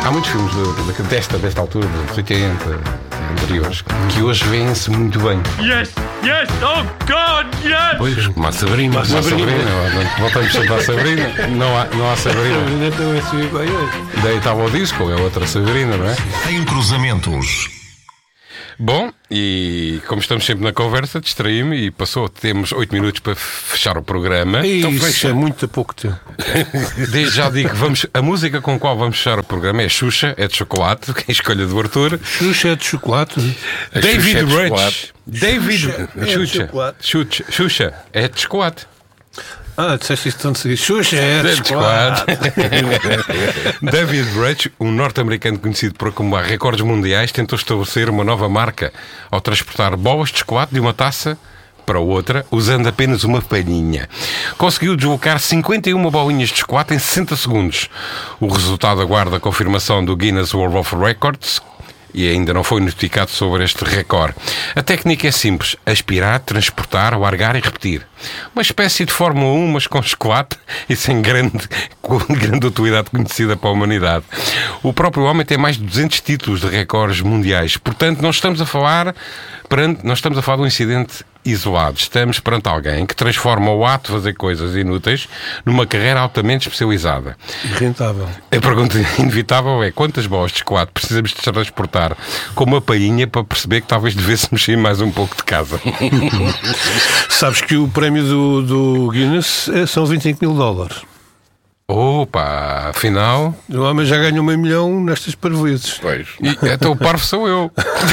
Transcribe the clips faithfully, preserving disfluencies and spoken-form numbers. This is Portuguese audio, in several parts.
Há muitos filmes de, de, desta, desta altura, dos oitenta, anteriores, que hoje vêem-se muito bem. Yes! Yes! Oh God, yes! Pois, como a Sabrina. Como a Sabrina. Voltamos sempre à Sabrina. Não há, não há Sabrina. Daí estava o disco, é outra Sabrina, não é? Tem cruzamentos. Bom, e como estamos sempre na conversa, distraí-me e passou. Temos oito minutos para fechar o programa. Então fecha. É muito pouco tempo. Desde já digo que vamos, a música com a qual vamos fechar o programa é Xuxa, é de chocolate, que é a escolha do Arthur. Xuxa é de chocolate. A David Rich. David Xuxa. Xuxa. Xuxa. Xuxa é de chocolate. Ah, disseste isto tanto seguido. Xuxa é de chocolate. David Rich, um norte-americano conhecido por acumular recordes mundiais, tentou estabelecer uma nova marca ao transportar bolas de chocolate de uma taça para outra, usando apenas uma palhinha. Conseguiu deslocar cinquenta e uma bolinhas de chocolate em sessenta segundos. O resultado aguarda a confirmação do Guinness World of Records, e ainda não foi notificado sobre este recorde. A técnica é simples: aspirar, transportar, largar e repetir. Uma espécie de Fórmula um, mas com chocolate e sem grande, com grande utilidade conhecida para a humanidade. O próprio homem tem mais de duzentos títulos de recordes mundiais. Portanto, não estamos a falar, perante, não estamos a falar de um incidente isolado. Estamos perante alguém que transforma o ato de fazer coisas inúteis numa carreira altamente especializada. E rentável. A pergunta inevitável é: quantas bolas de chocolate precisamos de transportar com uma palhinha para perceber que talvez devêssemos sair mais um pouco de casa? Sabes que o prémio do, do Guinness são vinte e cinco mil dólares. Opa, afinal... O homem já ganhou meio milhão nestas parvoices. Pois. E, então o parvo sou eu.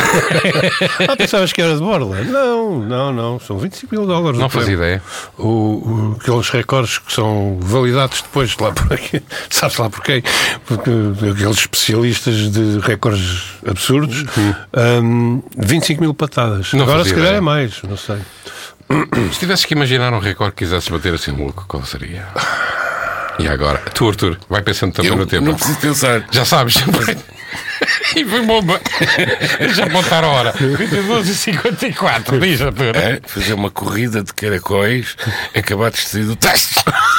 Ah, pensavas que era de borla? Não, não, não. São vinte e cinco mil dólares. Não fazia ideia. O, o, aqueles recordes que são validados depois, lá por aqui. Sabes lá porquê? Porque aqueles especialistas de recordes absurdos, hum. um, vinte e cinco mil patadas. Não Agora se calhar ideia. é mais, não sei. Se tivesses que imaginar um recorde que quisesses bater assim louco, qual seria? E agora? Tu, Arthur, vai pensando também eu no tempo. Não preciso pensar. Já sabes. E foi bomba. Já apontar a hora. vinte e duas e cinquenta e quatro. Diz, Arthur. É, fazer uma corrida de caracóis, acabar de sair do teste.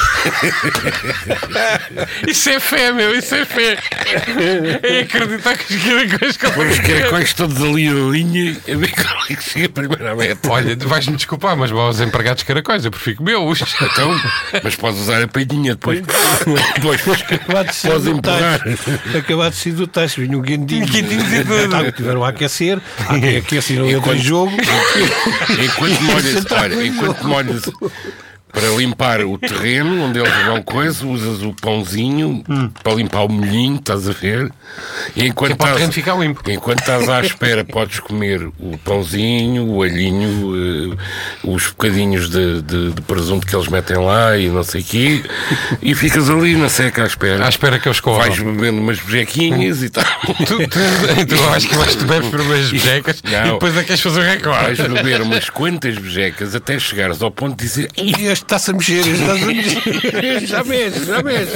Isso é fé, meu. Isso é fé. É acreditar que os caracóis... Pôr os caracóis todos ali na linha a ver qual é que chega primeiro à meta. Olha, vais-me desculpar, mas vós empregados caracóis, eu prefiro meus. Então, mas podes usar a palhinha depois. Depois podes empurrar. Acabar de sair do teste. Vinha um guindinho. e tudo. Tiveram a aquecer. A aquecer não entra em jogo. Enquanto molhas, olha, enquanto molhas para limpar o terreno onde eles vão coisa, usas o pãozinho hum. para limpar o molhinho, estás a ver? E enquanto que é estás, ficar limpo. Enquanto estás à espera, podes comer o pãozinho, o alhinho, uh, os bocadinhos de, de, de presunto que eles metem lá e não sei o quê, e ficas ali na seca à espera. À espera que eles corram. Vais bebendo umas bejequinhas hum. e tal. Tu, tu, tu acho que vais, tu bebes primeiro as bejecas não. E depois é que queres fazer o recorde. Vais beber umas quantas bejecas até chegares ao ponto de dizer: este está-se a mexer, está-se a mexer. Já mexe, já mexe.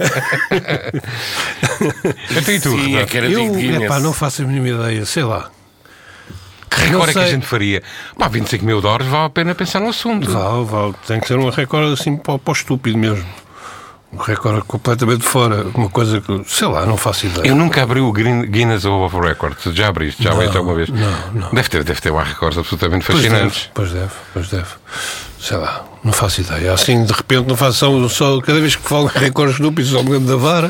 Até e tu? Sim, é que era eu, epá, não faço a mínima ideia, sei lá. Que recorde é que a gente faria? Pá, vinte e cinco mil dólares vale a pena pensar no assunto. Vale, vale. Tem que ser um recorde assim para, para o estúpido mesmo. Um recorde completamente fora. Uma coisa que, sei lá, não faço ideia. Eu nunca abri o Guinness World of Records. Já abriste? Já abriste alguma vez? Não, não. Deve ter, deve ter lá recordes absolutamente fascinantes. Pois deve, pois deve, pois deve. Sei lá, não faço ideia. Assim, de repente, não faço só, só cada vez que falo em recordes estúpidos, só me lembro da vara.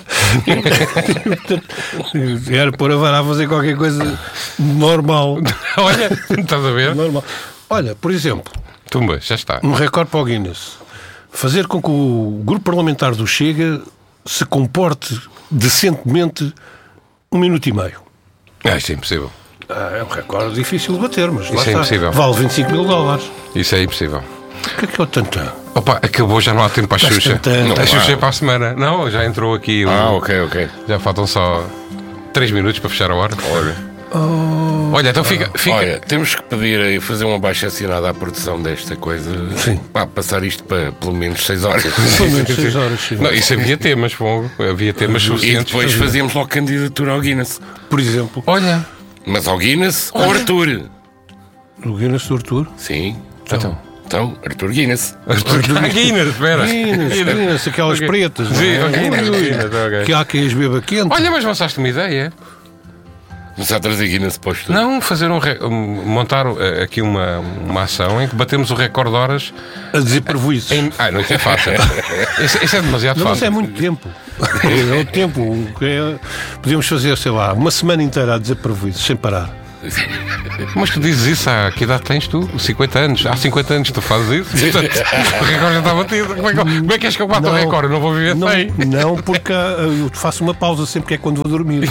Era pôr a vara a fazer qualquer coisa normal. Olha, estás a ver? Normal. Olha, por exemplo, Tumba, já está. Um recorde para o Guinness. Fazer com que o grupo parlamentar do Chega se comporte decentemente um minuto e meio. Ah, isso é impossível. Ah, é um recorde difícil de bater, mas lá isso está. É impossível. Vale vinte e cinco mil dólares. Isso é impossível. O que é que é o tantã? Opa, acabou, já não há tempo para a Xuxa. Não, a Xuxa é para a semana. Não, já entrou aqui. Ah, um... ok, ok. Já faltam só três minutos para fechar a hora. Olha. Oh, Olha, então fica, fica... Olha, temos que pedir e fazer uma baixa assinada à produção desta coisa. Sim. Para passar isto para pelo menos seis horas. Pelo menos seis horas, sim. Não, isso havia temas, fogo. Havia temas suficientes. E depois fazíamos logo candidatura ao Guinness. Por exemplo. Olha. Mas ao Guinness ou Arthur? O Guinness do Arthur? Sim. Então. Então, Arthur Guinness. Arthur Guinness, espera. Guinness, Guinness, aquelas Ok. pretas. não Sim, é? Guinness, Ui, Guinness, ok. que há quem as beba quente. Olha, mas lançaste uma ideia. Começar a trazer Guinness para o estúdio. Não, fazer um, re- um- montar uh, aqui uma, uma ação em que batemos o recorde de horas A dizer parvoíces. em... Ah, não, isso é fácil. isso, isso é demasiado Não, mas fácil. é muito tempo. É o tempo. É- Podíamos fazer, sei lá, uma semana inteira a dizer parvoíces, sem parar. Mas tu dizes isso, há que idade tens tu? cinquenta anos. Há cinquenta anos tu fazes isso. Portanto, o recorde já está batido. Como é que, como é que queres que eu bata o Não, recorde? Eu não vou viver Não, sem. não, porque ah, eu faço uma pausa sempre que é quando vou dormir.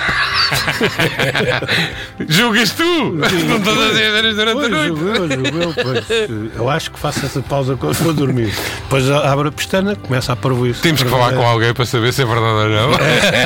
Julgas tu? Não estás a dizer durante a Pois, noite. eu, eu, eu, pois, eu acho que faço essa pausa quando vou dormir. Depois abro a pestana, começa a parvoíce. Temos que falar com alguém para saber se é verdade ou não.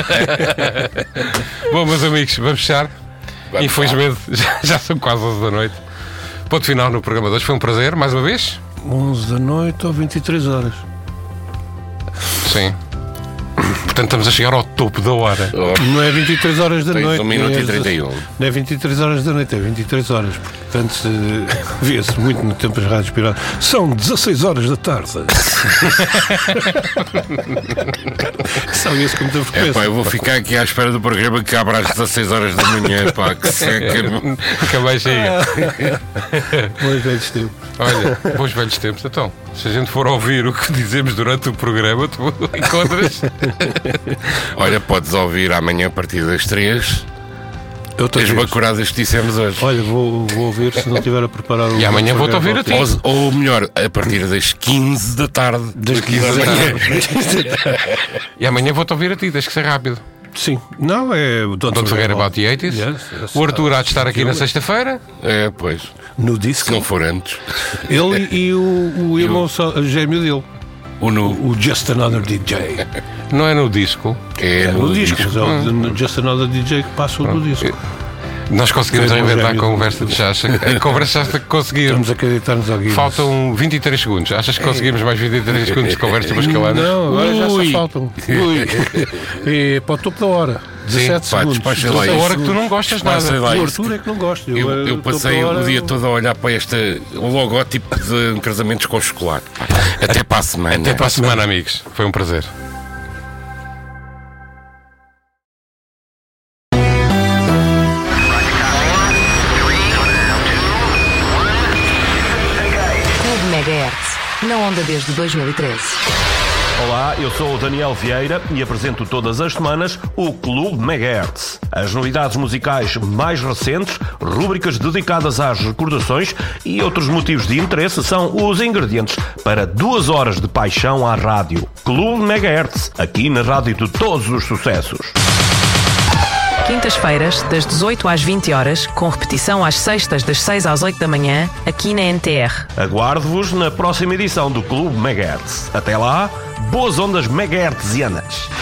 Bom, meus amigos, vamos fechar. Vamos Infelizmente, já, já são quase onze da noite. Ponto final no programa de hoje. Foi um prazer, mais uma vez. onze da noite ou vinte e três horas. Sim. Portanto, estamos a chegar ao topo da hora. Oh, Não é vinte e três horas da tens noite. um minuto é e trinta e um. Não é vinte e três horas da noite, é vinte e três horas. Portanto, se- vê-se muito no tempo as rádios piratas. São dezasseis horas da tarde. São esse como temos que É, pá, pensar. eu vou ficar aqui à espera do programa que abre às dezasseis horas da manhã, pá, que seca. Nunca mais chega. Pois velhos tempos. Olha, bons velhos tempos. Então, se a gente for ouvir o que dizemos durante o programa, tu encontras. Olha, podes ouvir amanhã a partir das três Outra as vez. bacuradas que dissemos hoje. Olha, vou, vou ouvir se não estiver a preparar o. E amanhã vou-te ouvir a ti. Ou, ou melhor, a partir das quinze da tarde. Das quinze da da manhã. E amanhã vou-te ouvir a ti, tens que ser rápido. Sim. Não, é o Don't, Don't forget about the eighties. Yes, yes. O Arthur há de estar aqui na sexta-feira. É, pois. No Se disco. não for antes. Ele e o, o irmão só- gêmeo dele. O no. O Just Another D J. Não é no disco. É, É no disco, disco. mas é o Just Another D J que passa o do disco. Nós conseguimos Foi bom, reinventar a gêmeo. conversa de chacha. A conversa de chacha que conseguimos. Vamos acreditar-nos ao Guinness. Faltam vinte e três segundos. Achas que conseguimos mais vinte e três segundos de conversa para escalarmos? Não, agora já Ui. só faltam. Ui. E para o topo da hora. dezassete pá, segundos. despacha lá A isso. hora que tu não gostas Passa nada. lá O isso. Arthur é que não gosta. Eu, eh, eu topo passei da hora, o dia todo a olhar para este logótipo de casamentos com chocolate. Até para a semana. Até para a semana, amigos. Foi um prazer. Clube Megahertz, na onda desde dois mil e treze. Olá, eu sou o Daniel Vieira e apresento todas as semanas o Clube Megahertz. As novidades musicais mais recentes, rúbricas dedicadas às recordações e outros motivos de interesse são os ingredientes para duas horas de paixão à rádio. Clube Megahertz, aqui na rádio de todos os sucessos. Quintas-feiras, das dezoito às vinte horas, com repetição às sextas, das seis às oito da manhã, aqui na N T R. Aguardo-vos na próxima edição do Clube Megahertz. Até lá, boas ondas megahertzianas.